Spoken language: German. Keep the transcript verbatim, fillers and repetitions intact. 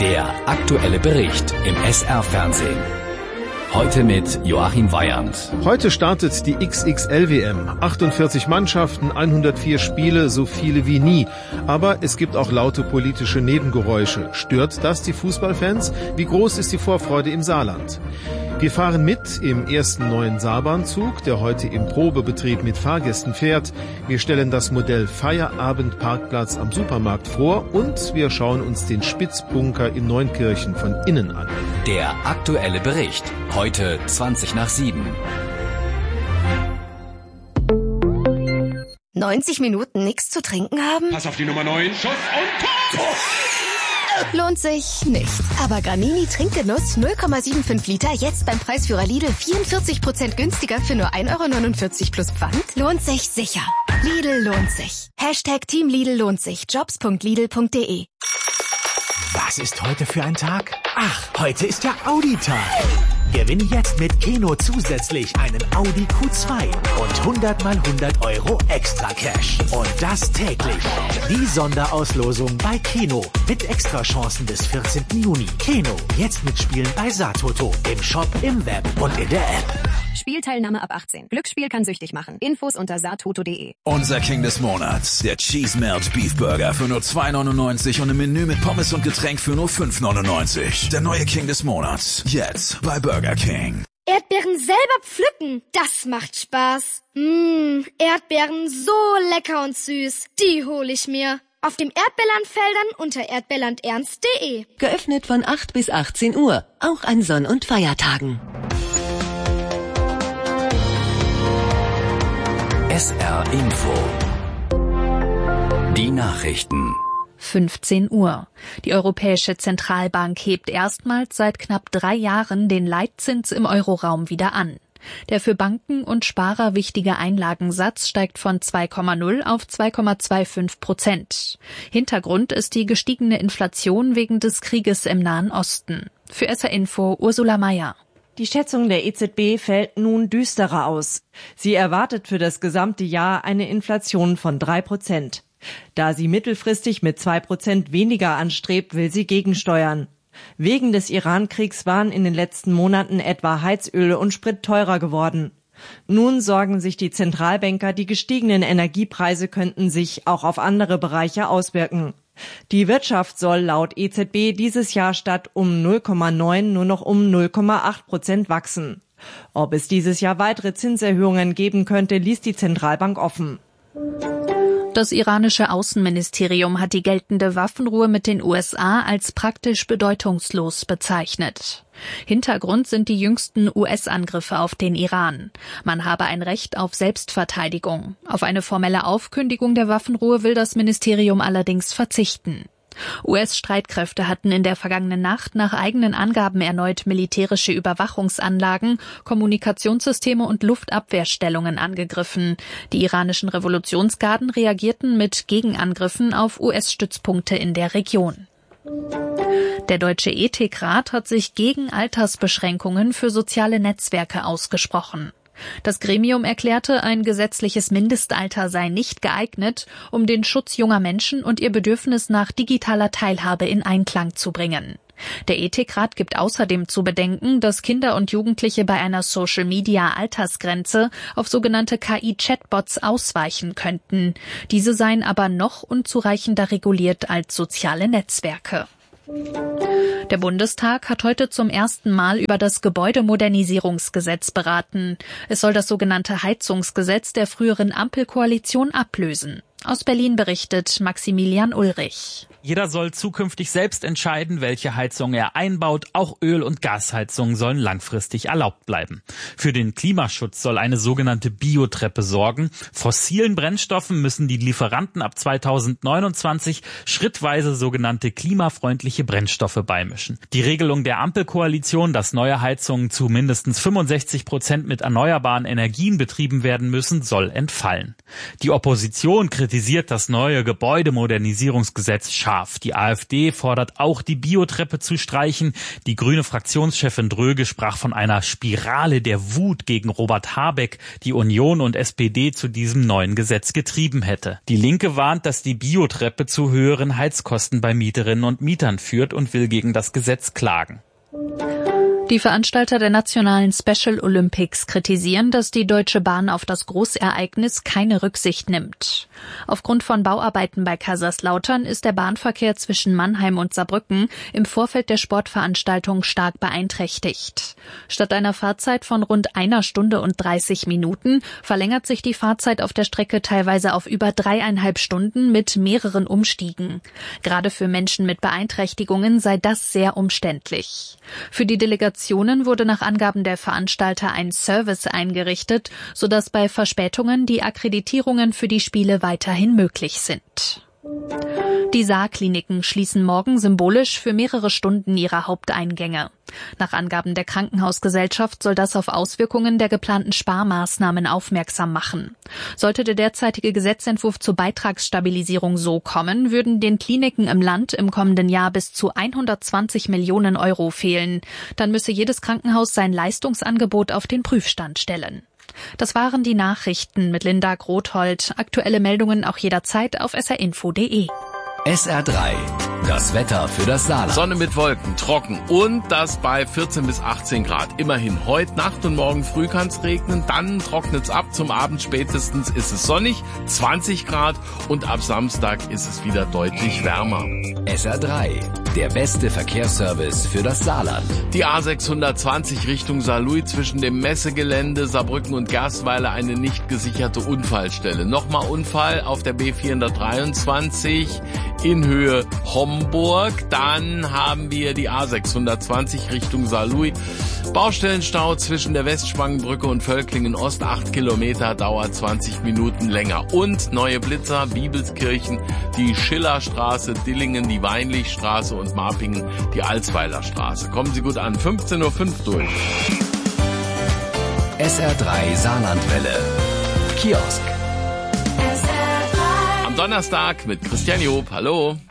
Der aktuelle Bericht im S R-Fernsehen. Heute mit Joachim Weyand. Heute startet die X X L W M. achtundvierzig Mannschaften, hundertvier Spiele, so viele wie nie. Aber es gibt auch laute politische Nebengeräusche. Stört das die Fußballfans? Wie groß ist die Vorfreude im Saarland? Wir fahren mit im ersten neuen Saarbahnzug, der heute im Probebetrieb mit Fahrgästen fährt. Wir stellen das Modell Feierabendparkplatz am Supermarkt vor und wir schauen uns den Spitzbunker in Neunkirchen von innen an. Der aktuelle Bericht. Heute zwanzig nach sieben. neunzig Minuten nichts zu trinken haben? Pass auf die Nummer neun. Schuss und Tor! Lohnt sich nicht. Aber Granini Trinkgenuss null Komma fünfundsiebzig Liter jetzt beim Preisführer Lidl vierundvierzig Prozent günstiger für nur ein Euro neunundvierzig plus Pfand? Lohnt sich sicher. Lidl lohnt sich. Hashtag Team Lidl lohnt sich. Jobs punkt lidl punkt de. Was ist heute für ein Tag? Ach, heute ist ja Audi-Tag. Gewinne jetzt mit Keno zusätzlich einen Audi Q zwei und hundert mal hundert Euro extra Cash. Und das täglich. Die Sonderauslosung bei Keno mit Extrachancen bis vierzehnten Juni. Keno, jetzt mitspielen bei Satoto. Im Shop, im Web und in der App. Spielteilnahme ab achtzehn. Glücksspiel kann süchtig machen. Infos unter satoto punkt de. Unser King des Monats, der Cheese Melt Beef Burger für nur zwei neunundneunzig und ein Menü mit Pommes und Getränk für nur fünf neunundneunzig. Der neue King des Monats, jetzt bei Burger King. Erdbeeren selber pflücken, das macht Spaß. Mmh, Erdbeeren so lecker und süß, die hole ich mir. Auf dem Erdbeerlandfeldern unter erdbeerlandernst punkt de. Geöffnet von acht bis achtzehn Uhr, auch an Sonn- und Feiertagen. S R Info. Die Nachrichten. fünfzehn Uhr. Die Europäische Zentralbank hebt erstmals seit knapp drei Jahren den Leitzins im Euroraum wieder an. Der für Banken und Sparer wichtige Einlagensatz steigt von zwei Komma null auf zwei Komma fünfundzwanzig Prozent. Hintergrund ist die gestiegene Inflation wegen des Krieges im Nahen Osten. Für S R Info Ursula Meier. Die Schätzung der E Z B fällt nun düsterer aus. Sie erwartet für das gesamte Jahr eine Inflation von drei Prozent. Da sie mittelfristig mit zwei Prozent weniger anstrebt, will sie gegensteuern. Wegen des Iran-Kriegs waren in den letzten Monaten etwa Heizöl und Sprit teurer geworden. Nun sorgen sich die Zentralbanker, die gestiegenen Energiepreise könnten sich auch auf andere Bereiche auswirken. Die Wirtschaft soll laut E Z B dieses Jahr statt um null Komma neun nur noch um null Komma acht Prozent wachsen. Ob es dieses Jahr weitere Zinserhöhungen geben könnte, ließ die Zentralbank offen. Das iranische Außenministerium hat die geltende Waffenruhe mit den U S A als praktisch bedeutungslos bezeichnet. Hintergrund sind die jüngsten U S-Angriffe auf den Iran. Man habe ein Recht auf Selbstverteidigung. Auf eine formelle Aufkündigung der Waffenruhe will das Ministerium allerdings verzichten. U S-Streitkräfte hatten in der vergangenen Nacht nach eigenen Angaben erneut militärische Überwachungsanlagen, Kommunikationssysteme und Luftabwehrstellungen angegriffen. Die iranischen Revolutionsgarden reagierten mit Gegenangriffen auf U S-Stützpunkte in der Region. Der Deutsche Ethikrat hat sich gegen Altersbeschränkungen für soziale Netzwerke ausgesprochen. Das Gremium erklärte, ein gesetzliches Mindestalter sei nicht geeignet, um den Schutz junger Menschen und ihr Bedürfnis nach digitaler Teilhabe in Einklang zu bringen. Der Ethikrat gibt außerdem zu bedenken, dass Kinder und Jugendliche bei einer Social-Media-Altersgrenze auf sogenannte K I-Chatbots ausweichen könnten. Diese seien aber noch unzureichender reguliert als soziale Netzwerke. Der Bundestag hat heute zum ersten Mal über das Gebäudemodernisierungsgesetz beraten. Es soll das sogenannte Heizungsgesetz der früheren Ampelkoalition ablösen. Aus Berlin berichtet Maximilian Ulrich. Jeder soll zukünftig selbst entscheiden, welche Heizung er einbaut. Auch Öl- und Gasheizungen sollen langfristig erlaubt bleiben. Für den Klimaschutz soll eine sogenannte Biotreppe sorgen. Fossilen Brennstoffen müssen die Lieferanten ab zweitausendneunundzwanzig schrittweise sogenannte klimafreundliche Brennstoffe beimischen. Die Regelung der Ampelkoalition, dass neue Heizungen zu mindestens fünfundsechzig Prozent mit erneuerbaren Energien betrieben werden müssen, soll entfallen. Die Opposition kritisiert kritisiert das neue Gebäudemodernisierungsgesetz scharf. Die AfD fordert auch, die Biotreppe zu streichen. Die grüne Fraktionschefin Dröge sprach von einer Spirale der Wut gegen Robert Habeck, die Union und S P D zu diesem neuen Gesetz getrieben hätte. Die Linke warnt, dass die Biotreppe zu höheren Heizkosten bei Mieterinnen und Mietern führt und will gegen das Gesetz klagen. Die Veranstalter der nationalen Special Olympics kritisieren, dass die Deutsche Bahn auf das Großereignis keine Rücksicht nimmt. Aufgrund von Bauarbeiten bei Kaiserslautern ist der Bahnverkehr zwischen Mannheim und Saarbrücken im Vorfeld der Sportveranstaltung stark beeinträchtigt. Statt einer Fahrzeit von rund einer Stunde und dreißig Minuten verlängert sich die Fahrzeit auf der Strecke teilweise auf über dreieinhalb Stunden mit mehreren Umstiegen. Gerade für Menschen mit Beeinträchtigungen sei das sehr umständlich. Für die Delegation wurde nach Angaben der Veranstalter ein Service eingerichtet, sodass bei Verspätungen die Akkreditierungen für die Spiele weiterhin möglich sind. Die Saarkliniken schließen morgen symbolisch für mehrere Stunden ihre Haupteingänge. Nach Angaben der Krankenhausgesellschaft soll das auf Auswirkungen der geplanten Sparmaßnahmen aufmerksam machen. Sollte der derzeitige Gesetzentwurf zur Beitragsstabilisierung so kommen, würden den Kliniken im Land im kommenden Jahr bis zu hundertzwanzig Millionen Euro fehlen. Dann müsse jedes Krankenhaus sein Leistungsangebot auf den Prüfstand stellen. Das waren die Nachrichten mit Linda Grothold. Aktuelle Meldungen auch jederzeit auf s r info punkt d e. S R drei. Das Wetter für das Saarland. Sonne mit Wolken, trocken und das bei vierzehn bis achtzehn Grad. Immerhin heute Nacht und morgen früh kann es regnen, dann trocknet es ab. Zum Abend spätestens ist es sonnig, zwanzig Grad und ab Samstag ist es wieder deutlich wärmer. S R drei. Der beste Verkehrsservice für das Saarland. Die A sechshundertzwanzig Richtung Saarlouis zwischen dem Messegelände Saarbrücken und Gerstweiler eine nicht gesicherte Unfallstelle. Nochmal Unfall auf der B vierhundertdreiundzwanzig in Höhe Homburg. Dann haben wir die A sechshundertzwanzig Richtung Saarlouis. Baustellenstau zwischen der Westspangenbrücke und Völklingen Ost. acht Kilometer, dauert zwanzig Minuten länger. Und neue Blitzer, Bibelskirchen, die Schillerstraße, Dillingen, die Weinlichstraße und Marpingen, die Alsweilerstraße. Kommen Sie gut an. fünfzehn Uhr fünf durch. S R drei Saarlandwelle. Kiosk. Am Donnerstag mit Christian Job. Hallo.